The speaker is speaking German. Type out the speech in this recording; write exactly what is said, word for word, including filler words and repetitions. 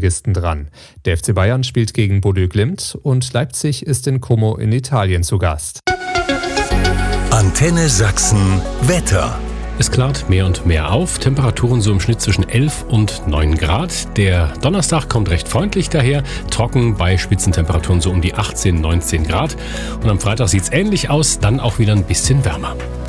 Bundesligisten dran. Der F C Bayern spielt gegen Bodø Glimt und Leipzig ist in Como in Italien zu Gast. Antenne Sachsen Wetter. Es klart mehr und mehr auf. Temperaturen so im Schnitt zwischen elf und neun Grad. Der Donnerstag kommt recht freundlich daher. Trocken bei Spitzentemperaturen so um die achtzehn, neunzehn Grad. Und am Freitag sieht es ähnlich aus, dann auch wieder ein bisschen wärmer.